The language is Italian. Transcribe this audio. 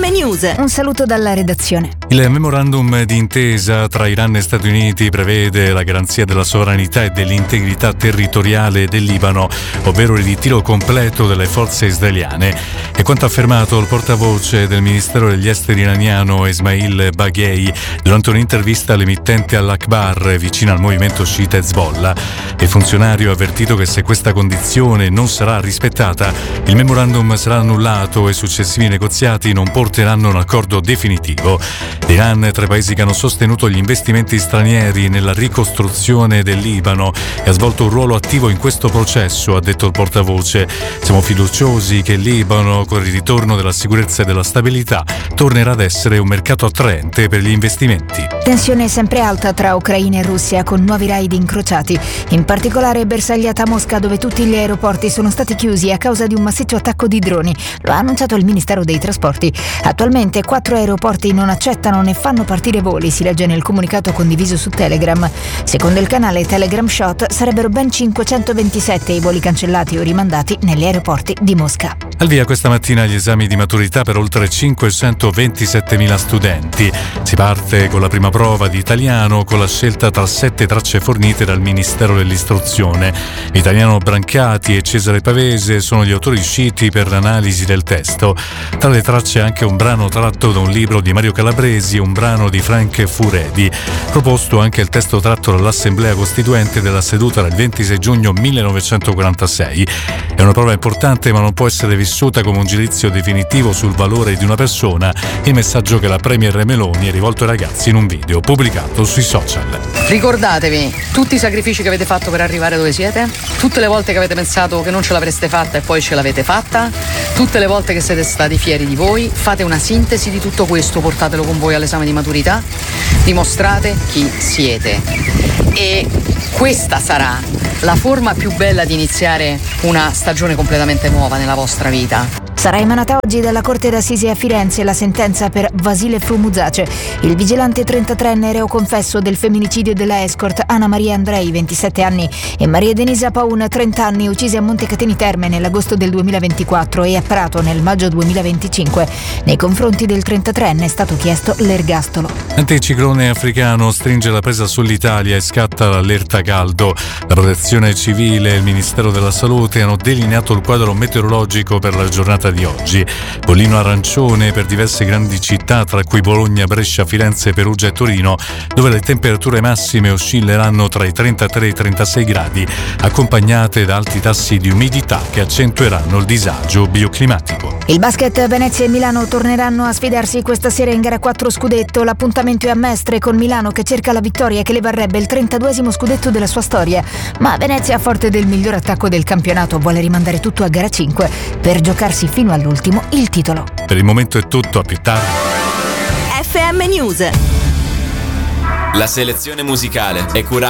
FM News. Un saluto dalla redazione. Il memorandum di intesa tra Iran e Stati Uniti prevede la garanzia della sovranità e dell'integrità territoriale del Libano, ovvero il ritiro completo delle forze israeliane. È quanto affermato il portavoce del Ministero degli Esteri iraniano Esmail Baghei durante un'intervista all'emittente Al-Akhbar vicino al movimento sciita Hezbollah. Il funzionario ha avvertito che se questa condizione non sarà rispettata, il memorandum sarà annullato e successivi negoziati non porteranno a un accordo definitivo. L'Iran è tra i paesi che hanno sostenuto gli investimenti stranieri nella ricostruzione del Libano e ha svolto un ruolo attivo in questo processo, ha detto il portavoce. Siamo fiduciosi che il Libano, con il ritorno della sicurezza e della stabilità, tornerà ad essere un mercato attraente per gli investimenti. Tensione sempre alta tra Ucraina e Russia, con nuovi raid incrociati. In particolare bersagliata a Mosca, dove tutti gli aeroporti sono stati chiusi a causa di un massiccio attacco di droni. Lo ha annunciato il Ministero dei Trasporti. Attualmente 4 aeroporti non accettano né fanno partire voli, si legge nel comunicato condiviso su Telegram. Secondo il canale Telegram Shot sarebbero ben 527 i voli cancellati o rimandati negli aeroporti di Mosca. Al via questa mattina gli esami di maturità per oltre 527.000 studenti. Si parte con la prima prova di italiano con la scelta tra 7 tracce fornite dal Ministero dell'Istruzione. Italiano Brancati e Cesare Pavese sono gli autori scelti per l'analisi del testo. Tra le tracce anche un brano tratto da un libro di Mario Calabresi e un brano di Frank Furedi. Proposto anche il testo tratto dall'Assemblea Costituente della seduta del 26 giugno 1946. È una prova importante, ma non può essere vissuta come un giudizio definitivo sul valore di una persona. Il messaggio che la Premier Meloni ha rivolto ai ragazzi in un video pubblicato sui social. Ricordatevi tutti i sacrifici che avete fatto per arrivare dove siete, tutte le volte che avete pensato che non ce l'avreste fatta e poi ce l'avete fatta, tutte le volte che siete stati fieri di voi. Fate una sintesi di tutto questo, portatelo con voi all'esame di maturità, dimostrate chi siete. E questa sarà la forma più bella di iniziare una stagione completamente nuova nella vostra vita. Sarà emanata oggi dalla Corte d'Assise a Firenze la sentenza per Vasile Frumuzace, il vigilante 33enne reo confesso del femminicidio della escort Anna Maria Andrei, 27 anni, e Maria Denisa Paun, 30 anni, uccise a Montecatini Terme nell'agosto del 2024 e a Prato nel maggio 2025. Nei confronti del 33enne è stato chiesto l'ergastolo. L'anticiclone africano stringe la presa sull'Italia e scatta l'allerta caldo. La Protezione Civile e il Ministero della Salute hanno delineato il quadro meteorologico per la giornata di oggi. Bollino arancione per diverse grandi città, tra cui Bologna, Brescia, Firenze, Perugia e Torino, dove le temperature massime oscilleranno tra i 33 e i 36 gradi, accompagnate da alti tassi di umidità che accentueranno il disagio bioclimatico. Il basket Venezia e Milano torneranno a sfidarsi questa sera in gara 4 scudetto. L'appuntamento è a Mestre, con Milano che cerca la vittoria che le varrebbe il 32esimo scudetto della sua storia. Ma Venezia, forte del miglior attacco del campionato, vuole rimandare tutto a gara 5 per giocarsi fino all'ultimo il titolo. Per il momento è tutto, a più tardi. FM News. La selezione musicale è curata